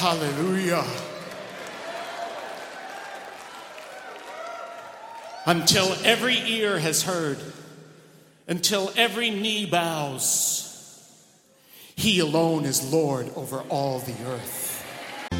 Hallelujah. Until every ear has heard, until every knee bows, he alone is Lord over all the earth.